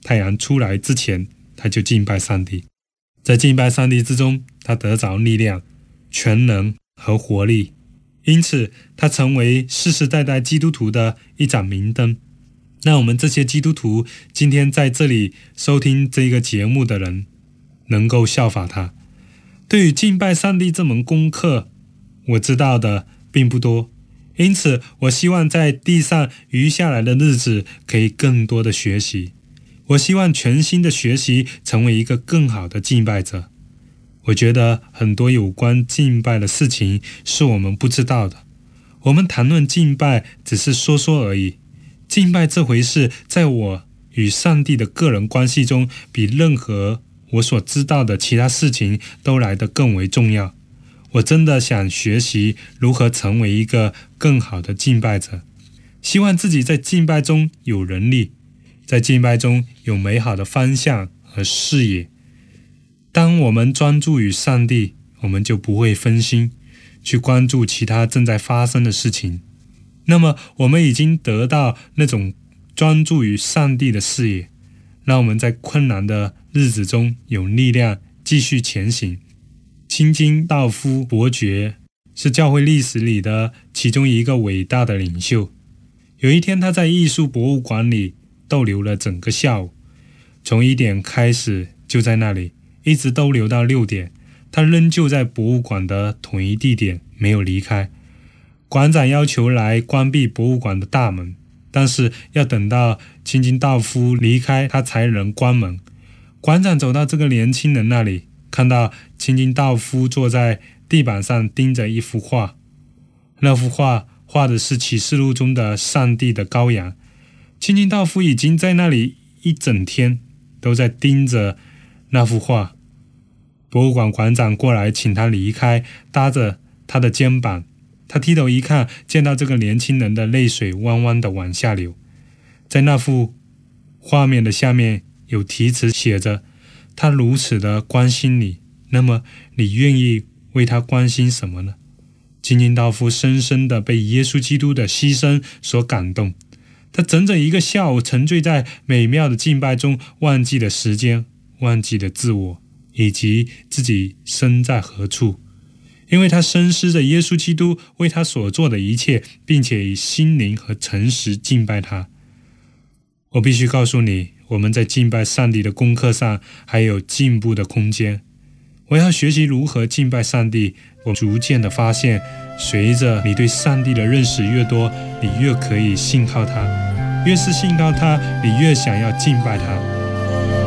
太阳出来之前，他就敬拜上帝。在敬拜上帝之中，他得着力量、全能和活力，因此他成为世世代代基督徒的一盏明灯。让我们这些基督徒今天在这里收听这个节目的人能够效法他。对于敬拜上帝这门功课，我知道的并不多，因此我希望在地上余下来的日子可以更多的学习。我希望全心的学习，成为一个更好的敬拜者。我觉得很多有关敬拜的事情是我们不知道的。我们谈论敬拜只是说说而已。敬拜这回事，在我与上帝的个人关系中，比任何我所知道的其他事情都来得更为重要。我真的想学习如何成为一个更好的敬拜者，希望自己在敬拜中有能力，在敬拜中有美好的方向和视野。当我们专注于上帝，我们就不会分心，去关注其他正在发生的事情。那么我们已经得到那种专注于上帝的视野，让我们在困难的日子中有力量继续前行。清津道夫伯爵是教会历史里的其中一个伟大的领袖。有一天，他在艺术博物馆里逗留了整个下午，从1点开始就在那里，一直逗留到6点。他仍旧在博物馆的同一地点，没有离开。馆长要求来关闭博物馆的大门，但是要等到清津道夫离开，他才能关门。馆长走到这个年轻人那里，看到清津道夫坐在地板上盯着一幅画。那幅画画的是启示录中的上帝的羔羊。清津道夫已经在那里一整天，都在盯着那幅画。博物馆馆长过来请他离开，搭着他的肩膀。他低头一看，见到这个年轻人的泪水汪汪地往下流。在那幅画面的下面有题词写着：他如此的关心你，那么你愿意为他关心什么呢？清津道夫深深地被耶稣基督的牺牲所感动。他整整一个下午沉醉在美妙的敬拜中，忘记了时间，忘记了自我，以及自己身在何处。因为他深思着耶稣基督为他所做的一切，并且以心灵和诚实敬拜他。我必须告诉你，我们在敬拜上帝的功课上还有进步的空间。我要学习如何敬拜上帝。我逐渐的发现，随着你对上帝的认识越多，你越可以信靠他，越是信靠他，你越想要敬拜他。